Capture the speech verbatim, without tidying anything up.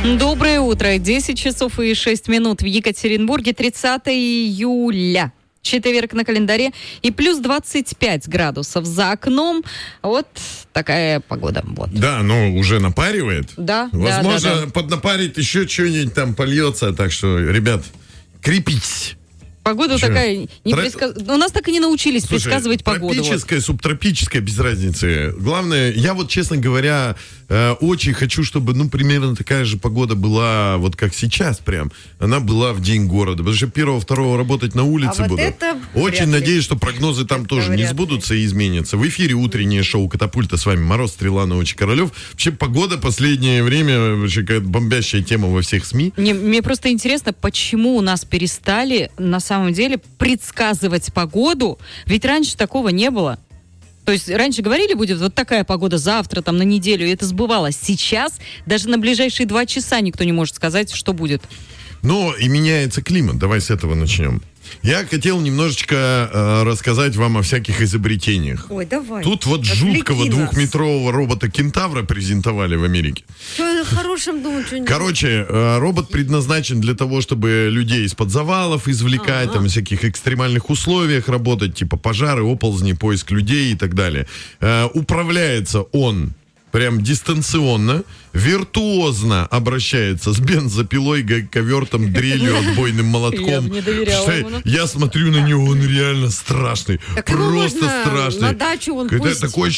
Доброе утро. десять часов и шесть минут в Екатеринбурге, тридцатое июля. Четверг на календаре и плюс двадцать пять градусов за окном. Вот такая погода. Вот. Да, но уже напаривает. Да, Возможно, да, да, да. поднапарить еще что-нибудь там польется. Так что, ребят, крепитесь. Погода Что? такая... Не Тро... предсказ... У нас так и не научились Слушай, предсказывать погоду. Тропическая, вот. Субтропическая, без разницы. Главное, я вот, честно говоря, э, очень хочу, чтобы, ну, примерно такая же погода была, вот как сейчас прям. Она была в день города. Потому что первого-второго работать на улице а буду. Вот это очень надеюсь, что прогнозы там это тоже не сбудутся и изменятся. В эфире утреннее шоу «Катапульта». С вами Мороз, Стрела, Научи, Королев. Вообще, погода последнее время, вообще, какая-то бомбящая тема во всех СМИ. Мне, мне просто интересно, почему у нас перестали, на самом деле, предсказывать погоду, ведь раньше такого не было. То есть раньше говорили, будет вот такая погода завтра, там, на неделю, и это сбывалось. Сейчас даже на ближайшие два часа никто не может сказать, что будет. Но и меняется климат. Давай с этого начнем. Я хотел немножечко э, рассказать вам о всяких изобретениях. Ой, давай. Тут вот Отвлеки жуткого нас. двухметрового робота-кентавра презентовали в Америке. Что хорошим думать, что-нибудь. Короче, э, робот предназначен для того, чтобы людей из-под завалов извлекать, Ага. там, в всяких экстремальных условиях работать, типа пожары, оползни, поиск людей и так далее. Э, управляется он прям дистанционно, виртуозно обращается с бензопилой, гайковертом, дрелью, отбойным молотком. Я бы не доверяла Что, ему, но- я смотрю на него, он реально страшный. Так его Просто можно страшный. на дачу он Когда пусть. такое